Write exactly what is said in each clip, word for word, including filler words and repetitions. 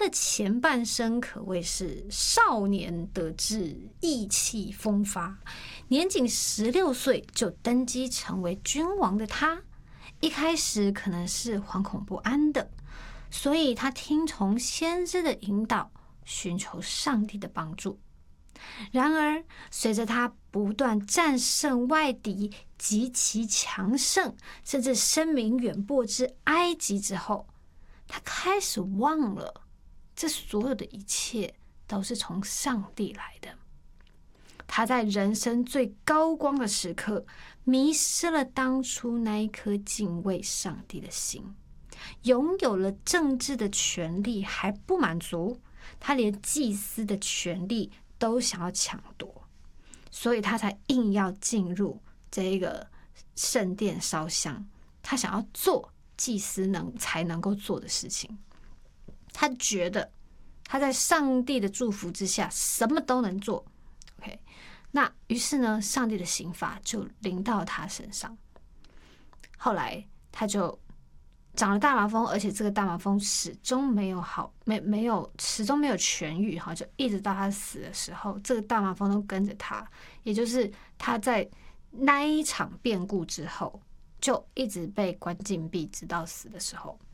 的前半生可谓是少年得志，意气风发。年仅十六岁就登基成为君王的他，一开始可能是惶恐不安的，所以他听从先知的引导，寻求上帝的帮助。然而，随着他不断战胜外敌，极其强盛，甚至声名远播至埃及之后，他开始忘了，这所有的一切都是从上帝来的。他在人生最高光的时刻，迷失了当初那一颗敬畏上帝的心。拥有了政治的权利还不满足，他连祭司的权利都想要抢夺，所以他才硬要进入这个圣殿烧香。他想要做祭司能才能够做的事情。他觉得他在上帝的祝福之下什么都能做。OK， 那于是呢，上帝的刑罚就临到他身上。后来他就长了大麻风，而且这个大麻风始终没有好，没没有始终没有痊愈哈，就一直到他死的时候，这个大麻风都跟着他，也就是他在那一场变故之后，就一直被关禁闭，直到死的时候。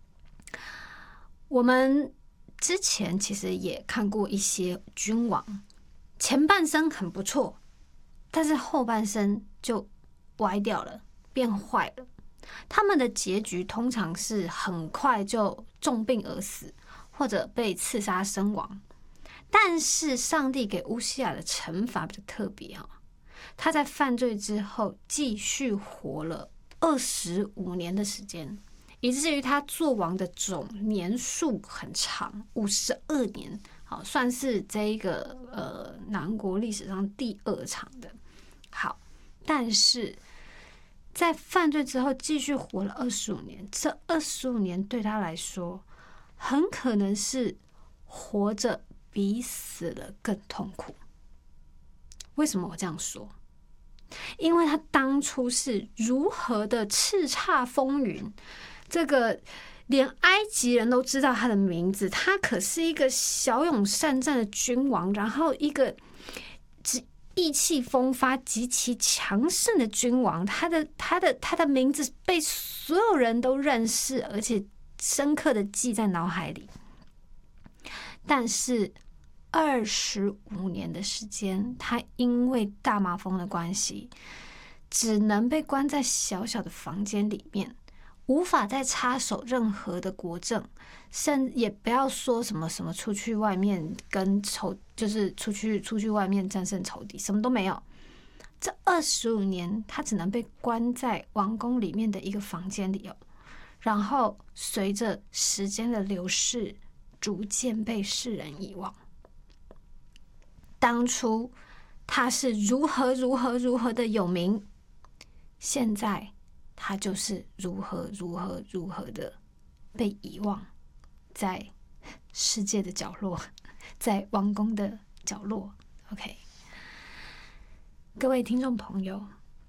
我们之前其实也看过一些君王，前半生很不错，但是后半生就歪掉了，变坏了。他们的结局通常是很快就重病而死，或者被刺杀身亡。但是上帝给乌西亚的惩罚比较特别啊，他在犯罪之后继续活了二十五年的时间，以至于他做王的总年数很长，五十二年，好，算是这个呃南国历史上第二长的。好，但是在犯罪之后继续活了二十五年，这二十五年对他来说，很可能是活着比死了更痛苦。为什么我这样说？因为他当初是如何的叱咤风云，这个连埃及人都知道他的名字，他可是一个骁勇善战的君王，然后一个意气风发、极其强盛的君王，他的他的他的名字被所有人都认识，而且深刻的记在脑海里。但是二十五年的时间，他因为大麻风的关系，只能被关在小小的房间里面，无法再插手任何的国政，甚也不要说什么什么出去外面跟仇，就是出去出去外面战胜仇敌，什么都没有。这二十五年，他只能被关在王宫里面的一个房间里哦。然后随着时间的流逝，逐渐被世人遗忘。当初他是如何如何如何的有名，现在他就是如何如何如何的被遗忘，在世界的角落，在王宫的角落。 OK， 各位听众朋友，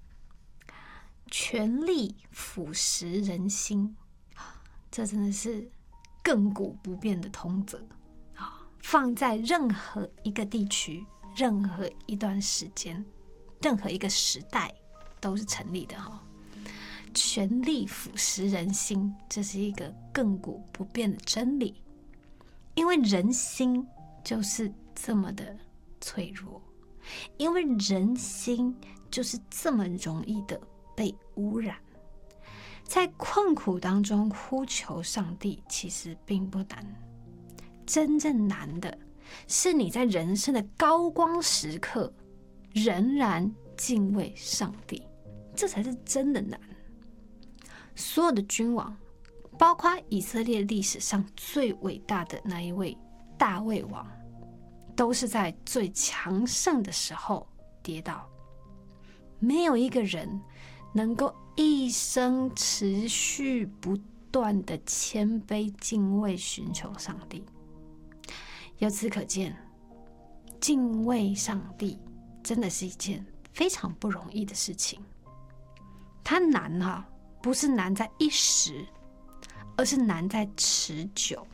权力腐蚀人心，这真的是亘古不变的通则，放在任何一个地区、任何一段时间、任何一个时代都是成立的哈。权力腐蚀人心，这是一个亘古不变的真理，因为人心就是这么的脆弱，因为人心就是这么容易的被污染。在困苦当中呼求上帝其实并不难，真正难的是你在人生的高光时刻仍然敬畏上帝，这才是真的难。所有的君王，包括以色列历史上最伟大的那一位大卫王，都是在最强盛的时候跌倒。没有一个人能够一生持续不断的谦卑敬畏寻求上帝。由此可见，敬畏上帝真的是一件非常不容易的事情。它难啊，不是难在一时，而是难在持久。